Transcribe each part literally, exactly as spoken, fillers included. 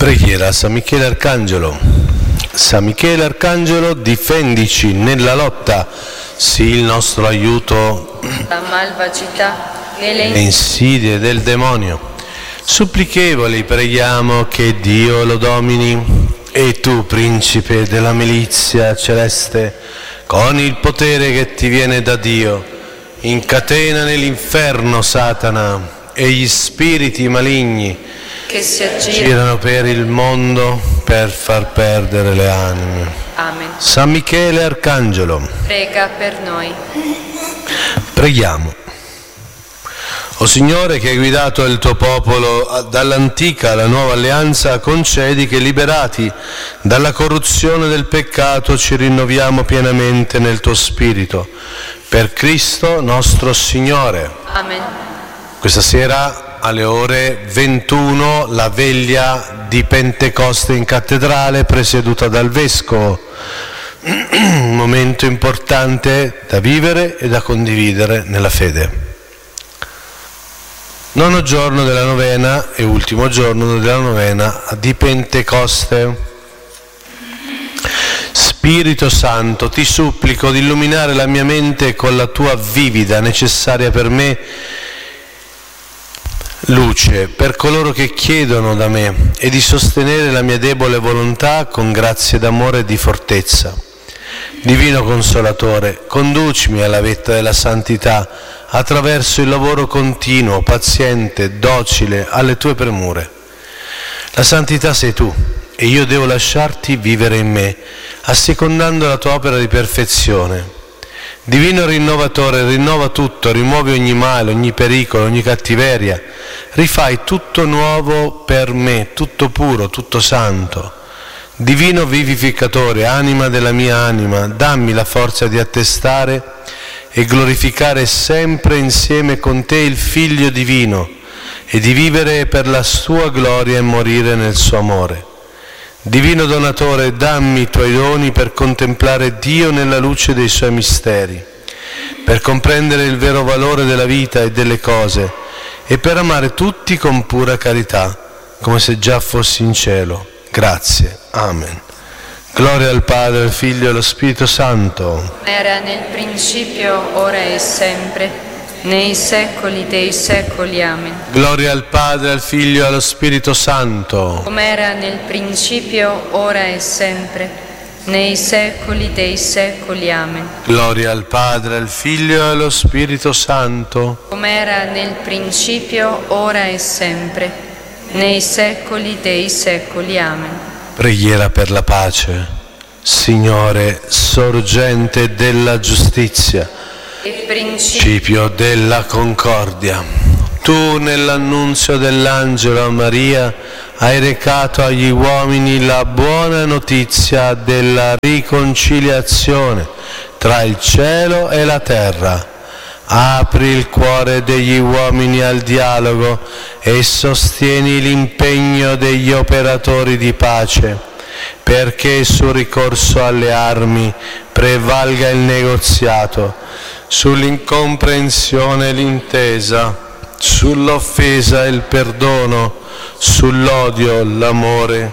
Preghiera a San Michele Arcangelo. San Michele Arcangelo, difendici nella lotta, sii il nostro aiuto la malvagità e le le insidie del demonio. Supplichevoli preghiamo che Dio lo domini, e tu, principe della milizia celeste, con il potere che ti viene da Dio, incatena nell'inferno Satana e gli spiriti maligni che si aggirano girano per il mondo per far perdere le anime. Amen. San Michele Arcangelo, Prega per noi. preghiamo. O Signore, che hai guidato il tuo popolo dall'antica alla nuova alleanza, concedi che, liberati dalla corruzione del peccato, ci rinnoviamo pienamente nel tuo spirito. Per Cristo nostro Signore. Amen. Questa sera alle ore ventuno la veglia di Pentecoste in cattedrale, presieduta dal Vescovo. Un momento importante da vivere e da condividere nella fede. Nono giorno della novena e ultimo giorno della novena di Pentecoste. Spirito Santo, ti supplico di illuminare la mia mente con la tua vivida, necessaria per me, luce per coloro che chiedono da me, e di sostenere la mia debole volontà con grazie d'amore e di fortezza. Divino Consolatore, conducimi alla vetta della santità attraverso il lavoro continuo, paziente, docile alle tue premure. La santità sei tu, e io devo lasciarti vivere in me, assecondando la tua opera di perfezione. Divino Rinnovatore, rinnova tutto, rimuovi ogni male, ogni pericolo, ogni cattiveria. Rifai tutto nuovo per me, tutto puro, tutto santo. Divino Vivificatore, anima della mia anima, dammi la forza di attestare e glorificare sempre insieme con te il Figlio Divino, e di vivere per la sua gloria e morire nel suo amore. Divino Donatore, dammi i tuoi doni per contemplare Dio nella luce dei suoi misteri, per comprendere il vero valore della vita e delle cose, e per amare tutti con pura carità, come se già fossi in cielo. Grazie. Amen. Gloria al Padre, al Figlio e allo Spirito Santo. Era nel principio, ora e sempre, nei secoli dei secoli. Amen. Gloria al Padre, al Figlio e allo Spirito Santo. Come era nel principio, ora e sempre, nei secoli dei secoli. Amen. Gloria al Padre, al Figlio e allo Spirito Santo. Come era nel principio, ora e sempre, nei secoli dei secoli. Amen. Preghiera per la pace. Signore, sorgente della giustizia, E principio principio della concordia, tu nell'annunzio dell'angelo a Maria hai recato agli uomini la buona notizia della riconciliazione tra il cielo e la terra. Apri il cuore degli uomini al dialogo e sostieni l'impegno degli operatori di pace, perché sul ricorso alle armi prevalga il negoziato, sull'incomprensione l'intesa, sull'offesa il perdono, sull'odio l'amore.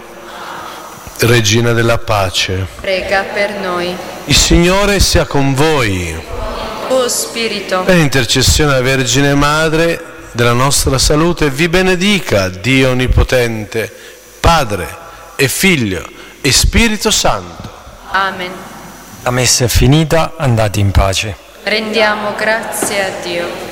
Regina della pace, prega per noi. il Signore sia con voi. Tuo Spirito, Per intercessione della Vergine Madre della nostra salute, vi benedica Dio Onnipotente, Padre e Figlio e Spirito Santo. Amen. La messa è finita, andate in pace. Rendiamo grazie a Dio.